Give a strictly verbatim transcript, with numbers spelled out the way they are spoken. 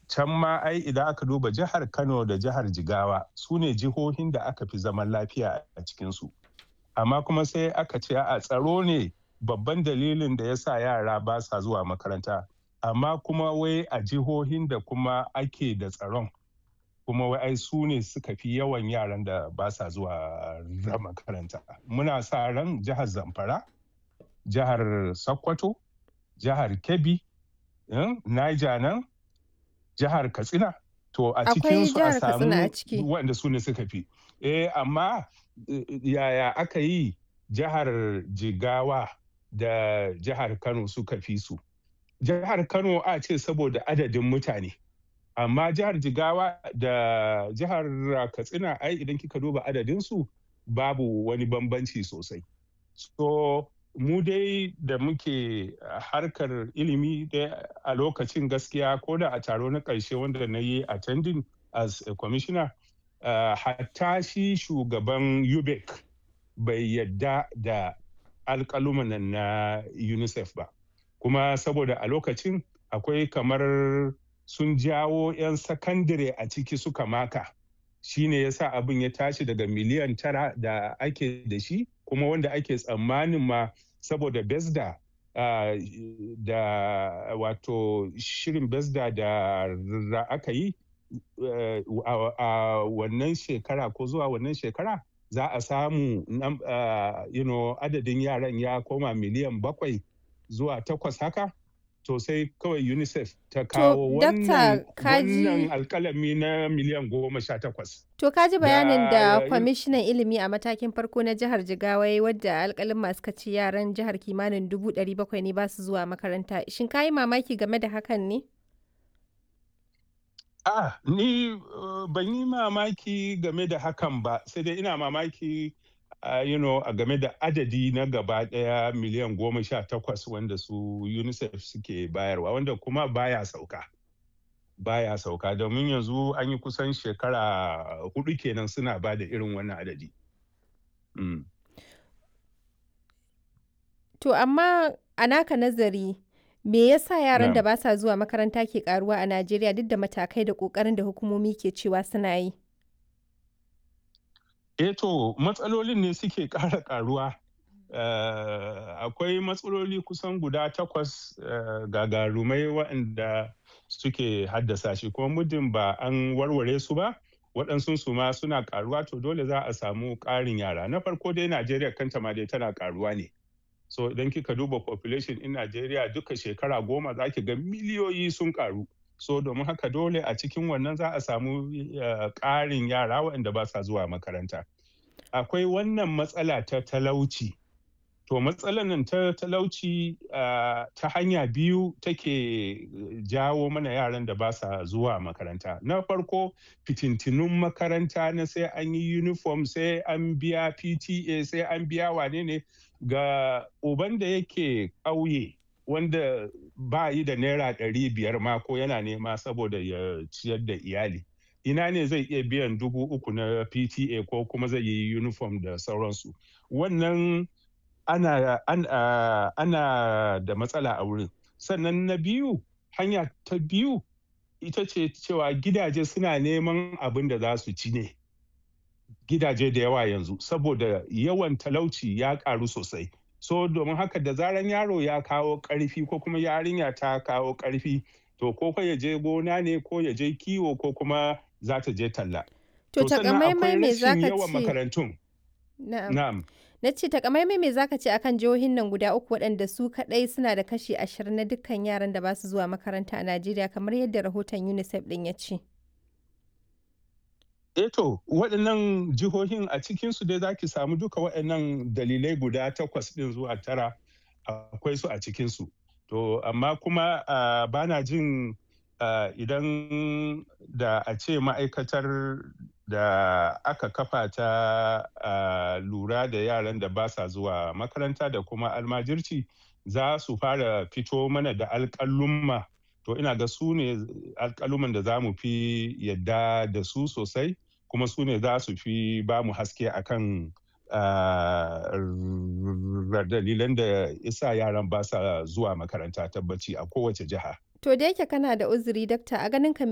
can ma ai idan aka duba jihar Kano da jihar Jigawa su ne jihohin da aka fi zaman lafiya a cikinsu. Amma kuma sai aka ce a tsaro ne babban dalilin da ya sa yara ba sa zuwa makaranta. Amma kuma wai a jihohin da kuma ake da tsaron kuma wai ai su ne suka fi yawan yaran da ba sa zuwa makaranta. Muna sa ran jihar Zamfara, jihar Sokoto, jihar Kebbi, Niger nan, jihar Katsina. To a Akwai cikinsu a jihar Katsina a samu ciki. waɗanda su ne suka fi. Eh amma yaya aka yi jihar Jigawa da jihar Kano suka fi su? Jihar Kano a ce saboda adadin mutane. Amma jihar Jigawa da jihar Katsina ai idan kika duba adadinsu babu wani bambanci sosai. So mu dai da muke harkar ilimi dai a lokacin gaskiya ko da a taro na ƙarshe wanda na yi attending as a commissioner, uh, hatta shi shugaban U B E C bai yadda da alƙaluman na UNICEF ba. Kuma saboda a lokacin akwai kamar sun jawo 'yan sakandare a ciki suka maka. Shi ne ya sa abin ya tashi daga miliyan tara da ake da shi kuma wanda ake tsammanin ma saboda besda uh, da wato shirin besda da aka yi uh, a, a wannan shekara ko zuwa wannan shekara za a samu uh, you know, adadin yaran ya koma miliyan bakwai zuwa takwas haka. To sai kawai UNICEF ta kawo wannan wannan alkalami na miliyan goma sha takwas. To kaji bayanin da kwamishinan ilimi a matakin farko na jihar Jigawa wadda alkalin masu kaci yaran jihar kimanin dubu ɗari bakwai ne ba su zuwa makaranta. Shin ka yi mamaki game da hakan ne? Ah, ni uh, ban yi mamaki game da hakan ba, sai dai ina mamaki Uh, you know, a game da adadi na gaba daya miliyan goma sha takwas wanda su UNICEF suke bayarwa wanda kuma baya sauka. Baya sauka domin yanzu an yi kusan shekara hudu kenan suna ba da irin wannan adadi. Mm. To amma a naka nazari me yasa yaran da ba sa zuwa makaranta ke karuwa a Najeriya duk da matakai da kokarin da hukumomi ke cewa suna yi? Eh to matsalolin ne suke ƙara ƙaruwa. Uh, akwai matsaloli kusan guda takwas uh, gagarumai waɗanda suke haddasa shi kuma muddin ba an warware su ba waɗansu su ma suna ƙaruwa to dole za a samu ƙarin yara. Na farko dai Najeriya kanta ma dai tana ƙaruwa ne. So idan kika duba population in Najeriya duka shekara goma za ki ga miliyoyi sun ƙaru. So domin haka dole a cikin wannan za a samu ƙarin yara waɗanda ba sa zuwa makaranta. Akwai wannan matsala ta talauci. To matsalar nan ta talauci uh, ta hanya biyu take jawo mana yaran da ba sa zuwa makaranta. Na farko fitintinun makaranta na sai an yi uniform sai an biya P T A sai an biya wane ne ga uban da yake ƙauye wanda ba yi da naira ɗari biyar ma ko yana nema saboda ya ciyar da iyali. Ina ne zai iya biyan dubu uku na P T A ko kuma zai yi uniform da sauransu. Wannan ana, ana, ana da matsala a wurin. Sannan na biyu, hanya ta biyu ita ce cewa gidaje suna neman abin da za su ci ne. Gidaje da yawa yanzu saboda yawan talauci ya karu sosai. So domin haka da zaran yaro ya kawo ƙarfi ko kuma yarinya ta kawo ƙarfi to ko ya je gona ne ko ya je kiwo ko kuma za ta je talla. To takamaimai me za ka yawan makarantun. Na'am. Na ce takamaimai me za ka ce akan jihohin nan guda uku waɗanda su kaɗai suna da kashi ashirin na dukkan yaran da ba su zuwa makaranta a Najeriya kamar yadda rahoton UNICEF ɗin ya ce. Eto waɗannan jihohin a cikinsu dai za ki samu duka waɗannan dalilai guda takwas ɗin zuwa tara akwai su a cikinsu. To amma kuma uh, ba na jin uh, idan da a ce ma'aikatar da aka kafa ta uh, lura da yaran da ba sa zuwa makaranta da kuma almajirci za su fara fito mana da alƙalumma. To ina ga su ne alƙaluman da za mu fi yadda da su sosai kuma su ne za su fi ba mu haske akan uh, dalilan da isa yaran ba sa zuwa makaranta tabbaci a kowace jiha. To da yake kana da uzuri dakta a ganin ka